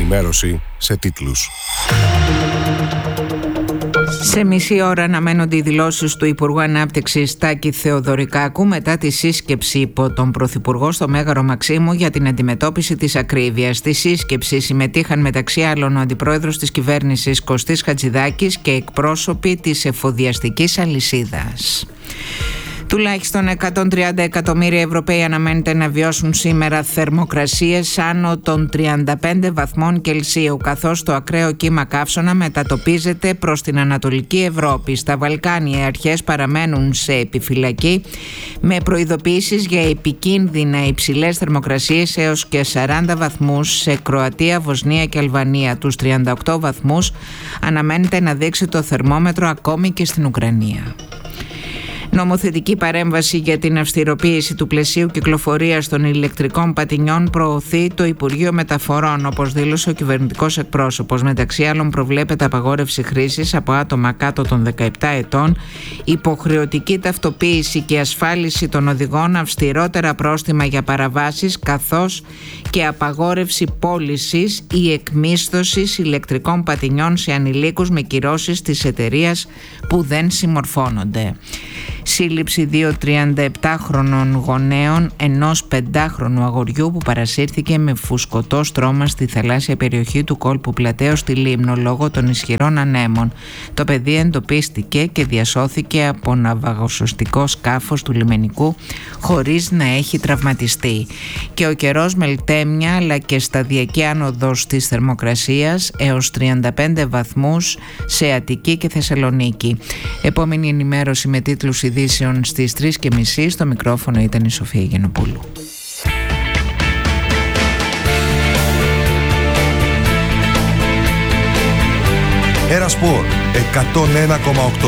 ενημέρωση σε τίτλους. Σε μισή ώρα αναμένονται οι δηλώσεις του Υπουργού Ανάπτυξης Τάκη Θεοδωρικάκου μετά τη σύσκεψη υπό τον Πρωθυπουργό στο Μέγαρο Μαξίμου για την αντιμετώπιση της ακρίβειας. Στη σύσκεψη συμμετείχαν μεταξύ άλλων ο Αντιπρόεδρος της Κυβέρνησης Κωστής Χατζηδάκης και εκπρόσωποι της εφοδιαστικής αλυσίδας. Τουλάχιστον 130 εκατομμύρια Ευρωπαίοι αναμένεται να βιώσουν σήμερα θερμοκρασίες άνω των 35 βαθμών Κελσίου, καθώς το ακραίο κύμα καύσωνα μετατοπίζεται προς την Ανατολική Ευρώπη. Στα Βαλκάνια οι αρχές παραμένουν σε επιφυλακή με προειδοποιήσεις για επικίνδυνα υψηλές θερμοκρασίες έως και 40 βαθμούς σε Κροατία, Βοσνία και Αλβανία. Τους 38 βαθμούς αναμένεται να δείξει το θερμόμετρο ακόμη και στην Ουκρανία. Νομοθετική παρέμβαση για την αυστηροποίηση του πλαισίου κυκλοφορίας των ηλεκτρικών πατινιών προωθεί το Υπουργείο Μεταφορών, όπως δήλωσε ο κυβερνητικός εκπρόσωπος. Μεταξύ άλλων προβλέπεται απαγόρευση χρήσης από άτομα κάτω των 17 ετών, υποχρεωτική ταυτοποίηση και ασφάλιση των οδηγών, αυστηρότερα πρόστιμα για παραβάσεις, καθώς και απαγόρευση πώλησης ή εκμίσθωσης ηλεκτρικών πατινιών σε ανηλίκους με κυρώσεις της εταιρείας που δεν συμμορφώνονται. Σύλληψη 2 37χρονων γονέων ενός 5χρονου αγοριού που παρασύρθηκε με φουσκωτό στρώμα στη θαλάσσια περιοχή του κόλπου Πλατέως στη Λίμνο λόγω των ισχυρών ανέμων. Το παιδί εντοπίστηκε και διασώθηκε από ναυαγοσωστικό σκάφος του λιμενικού χωρίς να έχει τραυματιστεί. Και ο καιρός μελτέμια αλλά και σταδιακή άνοδος της θερμοκρασίας έως 35 βαθμούς σε Αττική και Θεσσαλονίκη. Επόμενη ενημέρωση με τίτλους ειδήσεων στις 3:30. Στο μικρόφωνο ήταν η Σοφία Γενοπούλου. Ερασπορ 101,8.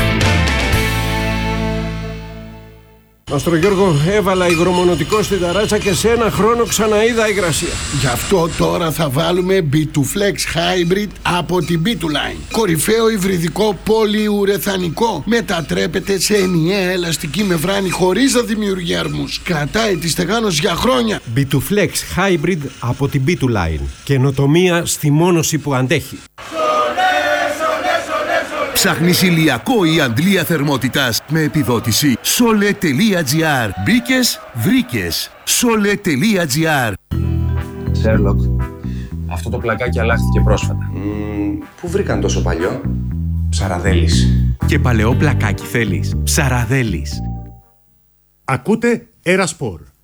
Αστρογιώργο, έβαλα υγρομονωτικό στην ταράτσα και σε ένα χρόνο ξαναείδα υγρασία. Γι' αυτό τώρα θα βάλουμε B2Flex Hybrid από την B2Line. Κορυφαίο υβριδικό πολυουρεθανικό. Μετατρέπεται σε ενιαία ελαστική μεμβράνη χωρίς να δημιουργεί αρμούς. Κρατάει τη στεγάνωση για χρόνια. B2Flex Hybrid από την B2Line. Καινοτομία στη μόνωση που αντέχει. Ψάχνεις ηλιακό ή αντλία θερμότητας με επιδότηση? Sole.gr. Μπήκες, βρήκες. Sole.gr. Σέρλοκ, αυτό το πλακάκι αλλάχθηκε πρόσφατα. Πού βρήκαν τόσο παλιό? Ψαραδέλης. Και παλαιό πλακάκι θέλεις? Ψαραδέλης. Ακούτε Ερασπορ.